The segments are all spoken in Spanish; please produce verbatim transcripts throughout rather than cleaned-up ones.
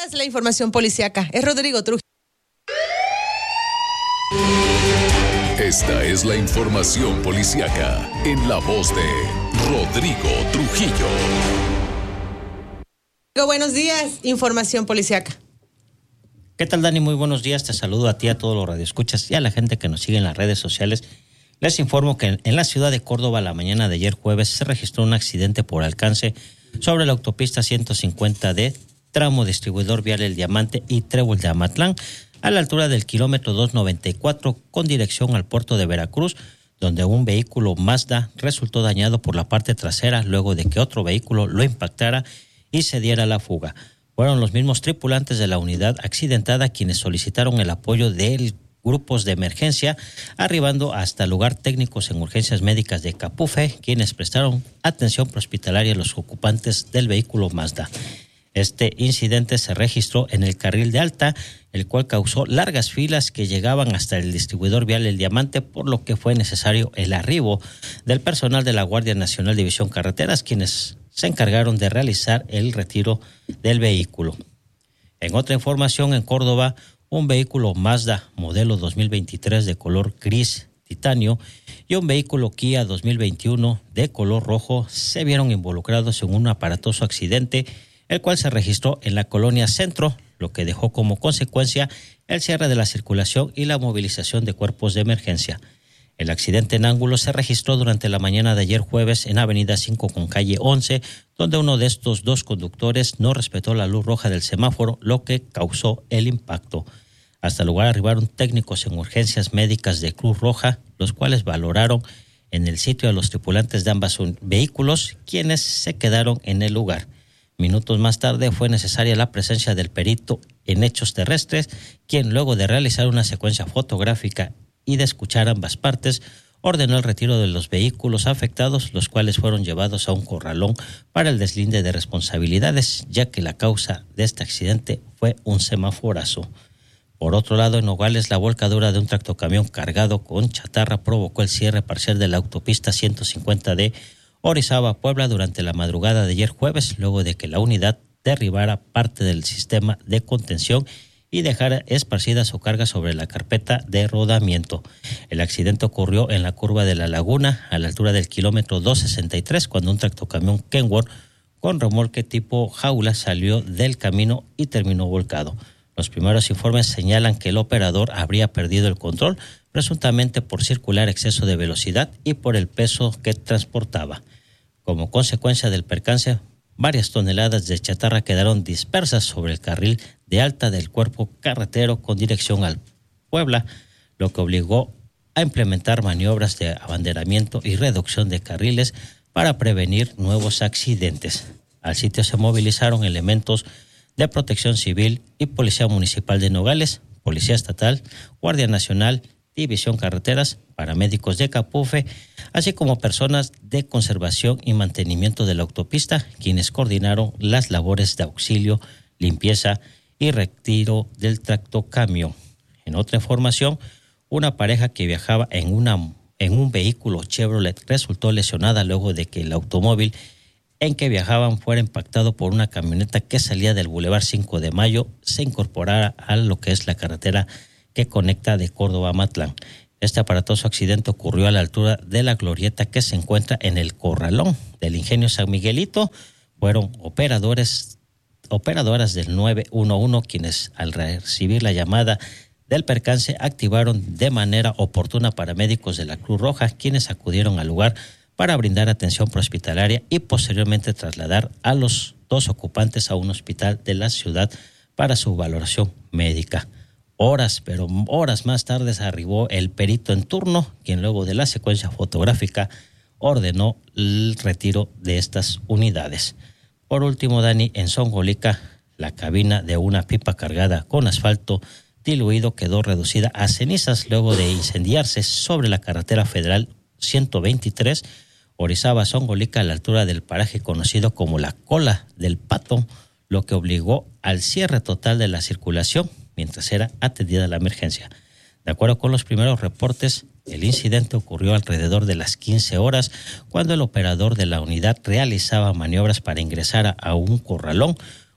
días, la información policíaca. Es Rodrigo Trujillo. Esta es la información policíaca en la voz de Rodrigo Trujillo. Buenos días, información policíaca. ¿Qué tal, Dani? Muy buenos días. Te saludo a ti, a todos los radioescuchas y a la gente que nos sigue en las redes sociales. Les informo que en la ciudad de Córdoba la mañana de ayer jueves se registró un accidente por alcance sobre la autopista ciento cincuenta D, tramo distribuidor vial El Diamante y Trébol de Amatlán, a la altura del kilómetro doscientos noventa y cuatro con dirección al puerto de Veracruz, donde un vehículo Mazda resultó dañado por la parte trasera luego de que otro vehículo lo impactara y se diera la fuga. Fueron los mismos tripulantes de la unidad accidentada quienes solicitaron el apoyo de grupos de emergencia, arribando hasta el lugar técnicos en urgencias médicas de Capufe, quienes prestaron atención prehospitalaria a los ocupantes del vehículo Mazda. Este incidente se registró en el carril de alta, el cual causó largas filas que llegaban hasta el distribuidor vial El Diamante, por lo que fue necesario el arribo del personal de la Guardia Nacional División Carreteras, quienes se encargaron de realizar el retiro del vehículo. En otra información, en Córdoba, un vehículo Mazda modelo dos mil veintitrés de color gris titanio y un vehículo Kia dos mil veintiuno de color rojo se vieron involucrados en un aparatoso accidente, el cual se registró en la colonia Centro, lo que dejó como consecuencia el cierre de la circulación y la movilización de cuerpos de emergencia. El accidente en ángulo se registró durante la mañana de ayer jueves en Avenida cinco con calle once, donde uno de estos dos conductores no respetó la luz roja del semáforo, lo que causó el impacto. Hasta el lugar arribaron técnicos en urgencias médicas de Cruz Roja, los cuales valoraron en el sitio a los tripulantes de ambos vehículos, quienes se quedaron en el lugar. Minutos más tarde fue necesaria la presencia del perito en hechos terrestres, quien luego de realizar una secuencia fotográfica y de escuchar ambas partes, ordenó el retiro de los vehículos afectados, los cuales fueron llevados a un corralón para el deslinde de responsabilidades, ya que la causa de este accidente fue un semaforazo. Por otro lado, en Nogales, la volcadura de un tractocamión cargado con chatarra provocó el cierre parcial de la autopista ciento cincuenta D Orizaba, Puebla, durante la madrugada de ayer jueves, luego de que la unidad derribara parte del sistema de contención y dejara esparcida su carga sobre la carpeta de rodamiento. El accidente ocurrió en la curva de la Laguna, a la altura del kilómetro doscientos sesenta y tres, cuando un tractocamión Kenworth con remolque tipo jaula salió del camino y terminó volcado. Los primeros informes señalan que el operador habría perdido el control, presuntamente por circular exceso de velocidad y por el peso que transportaba. Como consecuencia del percance, varias toneladas de chatarra quedaron dispersas sobre el carril de alta del cuerpo carretero con dirección al Puebla, lo que obligó a implementar maniobras de abanderamiento y reducción de carriles para prevenir nuevos accidentes. Al sitio se movilizaron elementos de Protección Civil y Policía Municipal de Nogales, Policía Estatal, Guardia Nacional, División Carreteras, paramédicos de Capufe, así como personas de conservación y mantenimiento de la autopista, quienes coordinaron las labores de auxilio, limpieza y retiro del tractocamión. En otra información, una pareja que viajaba en, una, en un vehículo Chevrolet resultó lesionada luego de que el automóvil en que viajaban fuera impactado por una camioneta que salía del Boulevard cinco de Mayo, se incorporara a lo que es la carretera que conecta de Córdoba a Amatlán. Este aparatoso accidente ocurrió a la altura de la glorieta que se encuentra en el corralón del Ingenio San Miguelito. Fueron operadores, operadoras del nueve uno uno quienes, al recibir la llamada del percance, activaron de manera oportuna paramédicos de la Cruz Roja, quienes acudieron al lugar para brindar atención prehospitalaria y posteriormente trasladar a los dos ocupantes a un hospital de la ciudad para su valoración médica. Horas, pero horas más tarde arribó el perito en turno, quien luego de la secuencia fotográfica ordenó el retiro de estas unidades. Por último, Dani, en Zongolica, la cabina de una pipa cargada con asfalto diluido quedó reducida a cenizas luego de incendiarse sobre la carretera federal ciento veintitrés, Orizaba-Zongolica, a la altura del paraje conocido como la Cola del Pato, lo que obligó al cierre total de la circulación mientras era atendida la emergencia. De acuerdo con los primeros reportes, el incidente ocurrió alrededor de las quince horas, cuando el operador de la unidad realizaba maniobras para ingresar a un corralón,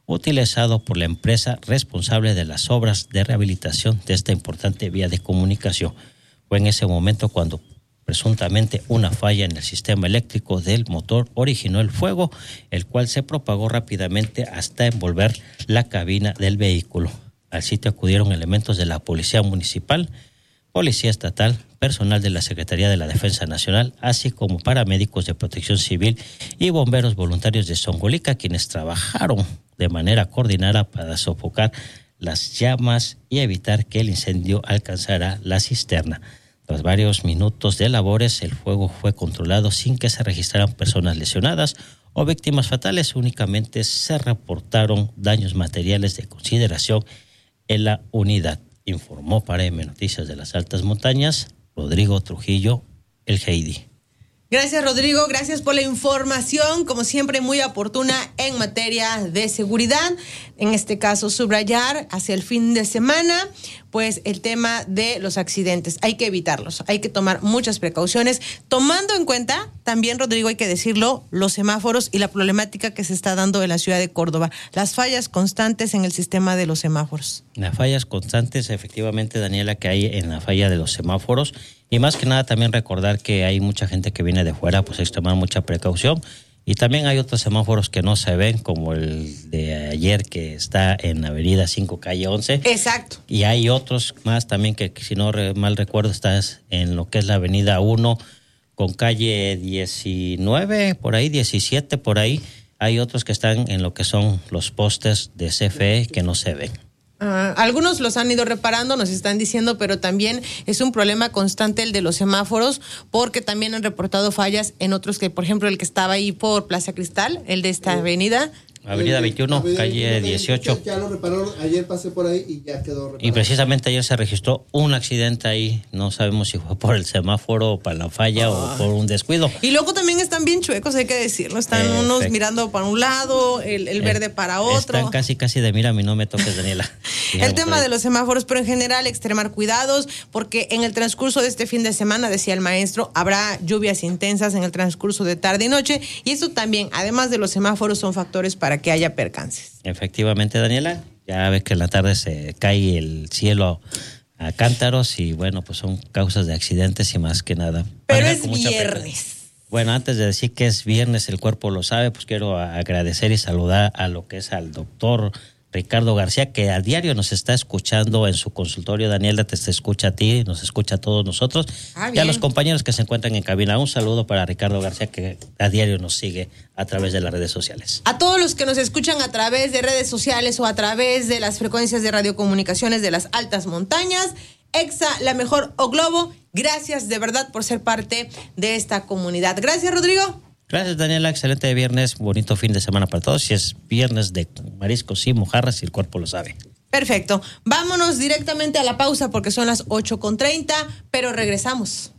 utilizado por la empresa responsable de las obras de rehabilitación de esta importante vía de comunicación. Fue en ese momento cuando presuntamente una falla en el sistema eléctrico del motor originó el fuego, el cual se propagó rápidamente hasta envolver la cabina del vehículo. Al sitio acudieron elementos de la Policía Municipal, Policía Estatal, personal de la Secretaría de la Defensa Nacional, así como paramédicos de Protección Civil y bomberos voluntarios de Zongolica, quienes trabajaron de manera coordinada para sofocar las llamas y evitar que el incendio alcanzara la cisterna. Tras varios minutos de labores, el fuego fue controlado sin que se registraran personas lesionadas o víctimas fatales. Únicamente se reportaron daños materiales de consideración en la unidad. Informó para M Noticias de las Altas Montañas, Rodrigo Trujillo, el Heidi. Gracias, Rodrigo. Gracias por la información, como siempre, muy oportuna en materia de seguridad. En este caso, subrayar hacia el fin de semana, pues el tema de los accidentes. Hay que evitarlos, hay que tomar muchas precauciones, tomando en cuenta también, Rodrigo, hay que decirlo, los semáforos y la problemática que se está dando en la ciudad de Córdoba. Las fallas constantes en el sistema de los semáforos. Las fallas constantes, efectivamente, Daniela, que hay en la falla de los semáforos. Y más que nada también recordar que hay mucha gente que viene de fuera, pues hay que tomar mucha precaución. Y también hay otros semáforos que no se ven, como el de ayer que está en Avenida cinco, calle once. Exacto. Y hay otros más también que, si no mal recuerdo, está en lo que es la Avenida uno con calle diecinueve, por ahí, diecisiete, por ahí. Hay otros que están en lo que son los postes de C F E que no se ven. Uh, algunos los han ido reparando, nos están diciendo, pero también es un problema constante el de los semáforos, porque también han reportado fallas en otros, que por ejemplo el que estaba ahí por Plaza Cristal, el de esta uh, avenida. Avenida veintiuno, Avenida calle dieciocho. Ya, ya lo repararon, ayer pasé por ahí y ya quedó reparado. Y precisamente ayer se registró un accidente ahí, no sabemos si fue por el semáforo, o para la falla ah. o por un descuido. Y luego también están bien chuecos, hay que decirlo, están eh, unos perfecto. mirando para un lado, el, el eh, verde para otro. Están casi casi de mira, a mí no me toques, Daniela. El tema de los semáforos, pero en general extremar cuidados, porque en el transcurso de este fin de semana, decía el maestro, habrá lluvias intensas en el transcurso de tarde y noche, y eso también, además de los semáforos, son factores para que haya percances. Efectivamente, Daniela, ya ves que en la tarde se cae el cielo a cántaros y bueno, pues son causas de accidentes y más que nada. Pero es viernes. Bueno, antes de decir que es viernes, el cuerpo lo sabe, pues quiero agradecer y saludar a lo que es al doctor Ricardo García, que a diario nos está escuchando en su consultorio. Daniela, te escucha a ti, nos escucha a todos nosotros. Ah, y a los compañeros que se encuentran en cabina. Un saludo para Ricardo García, que a diario nos sigue a través de las redes sociales. A todos los que nos escuchan a través de redes sociales o a través de las frecuencias de radiocomunicaciones de las altas montañas, Exa, La Mejor o Globo, gracias de verdad por ser parte de esta comunidad. Gracias, Rodrigo. Gracias, Daniela. Excelente viernes. Bonito fin de semana para todos. Si es viernes de mariscos y mojarras, y el cuerpo lo sabe. Perfecto. Vámonos directamente a la pausa porque son las ocho con treinta, pero regresamos.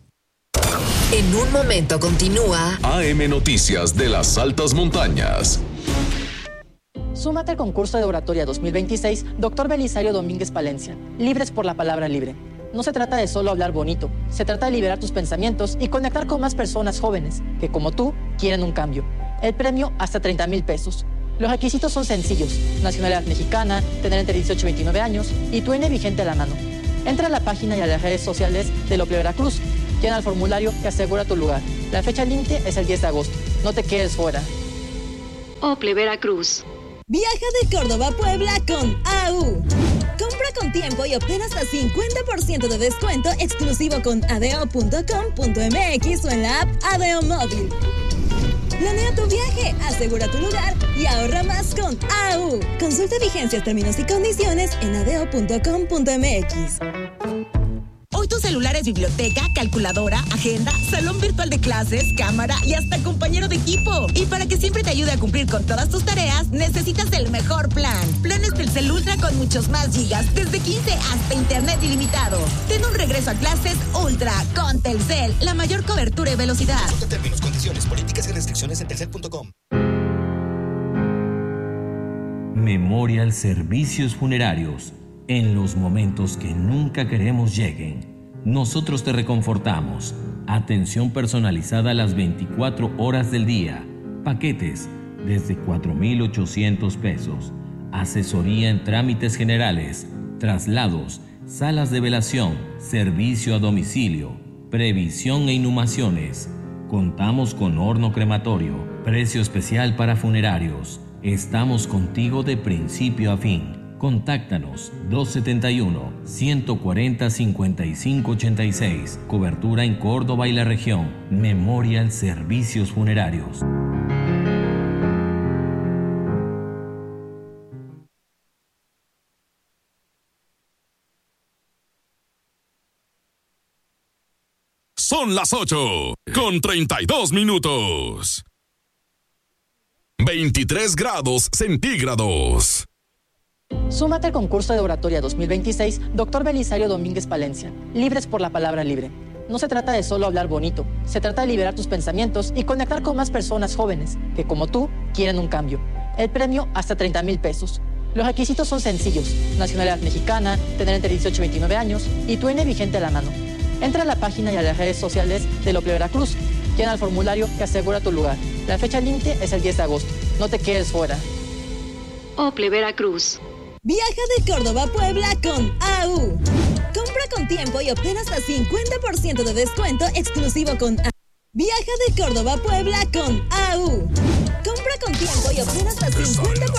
En un momento continúa A M Noticias de las Altas Montañas. Súmate al concurso de oratoria dos mil veintiséis, doctor Belisario Domínguez Palencia. Libres por la palabra libre. No se trata de solo hablar bonito, se trata de liberar tus pensamientos y conectar con más personas jóvenes que, como tú, quieren un cambio. El premio hasta treinta mil pesos. Los requisitos son sencillos: nacionalidad mexicana, tener entre dieciocho y veintinueve años y tu I N E vigente a la mano. Entra a la página y a las redes sociales de Lople Veracruz. Llena el formulario que asegura tu lugar. La fecha límite es el diez de agosto. No te quedes fuera. Ople Veracruz. Viaja de Córdoba a Puebla con A U. Compra con tiempo y obtén hasta cincuenta por ciento de descuento exclusivo con adeo punto com punto m x o en la app Adeo Móvil. Planea tu viaje, asegura tu lugar y ahorra más con A U. Consulta vigencias, términos y condiciones en adeo punto com punto m x. Hoy tu celular es biblioteca, calculadora, agenda, salón virtual de clases, cámara y hasta compañero de equipo. Y para que siempre te ayude a cumplir con todas tus tareas, necesitas el mejor plan. Planes Telcel Ultra con muchos más gigas, desde quince hasta internet ilimitado. Ten un regreso a clases Ultra con Telcel, la mayor cobertura y velocidad. Consulta términos, condiciones, políticas y restricciones en telcel punto com. Memorial Servicios Funerarios. En los momentos que nunca queremos lleguen, nosotros te reconfortamos. Atención personalizada a las veinticuatro horas del día. Paquetes desde cuatro mil ochocientos pesos. asesoría en trámites generales, traslados, salas de velación, servicio a domicilio, previsión e inhumaciones. Contamos con horno crematorio, precio especial para funerarios. Estamos contigo de principio a fin. Contáctanos dos siete uno, uno cuatro cero, cinco cinco ocho seis. Cobertura en Córdoba y la región. Memorial Servicios Funerarios. Son las ocho con treinta y dos minutos. veintitrés grados centígrados. Súmate al concurso de oratoria dos mil veintiséis, doctor Belisario Domínguez Palencia. Libres por la palabra libre. No se trata de solo hablar bonito, se trata de liberar tus pensamientos y conectar con más personas jóvenes que, como tú, quieren un cambio. El premio hasta treinta mil pesos. Los requisitos son sencillos: nacionalidad mexicana, tener entre dieciocho y veintinueve años y tu I N E vigente a la mano. Entra a la página y a las redes sociales de Lople Veracruz. Llena el formulario que asegura tu lugar. La fecha límite es el diez de agosto. No te quedes fuera. Ople Veracruz. Viaja de Córdoba a Puebla con A U. Compra con tiempo y obtén hasta cincuenta por ciento de descuento exclusivo con A U. Viaja de Córdoba a Puebla con A U. Compra con tiempo y obtén hasta cincuenta por ciento